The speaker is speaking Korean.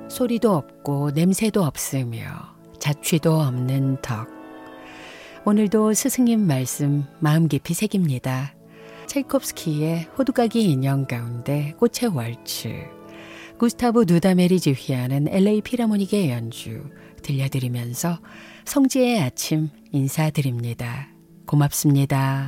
소리도 없고 냄새도 없으며 자취도 없는 덕. 오늘도 스승님 말씀 마음 깊이 새깁니다. 찰콥스키의 호두까기 인형 가운데 꽃의 월츠, 구스타브 누다멜이 지휘하는 LA 필하모닉의 연주 들려드리면서 성지의 아침 인사드립니다. 고맙습니다.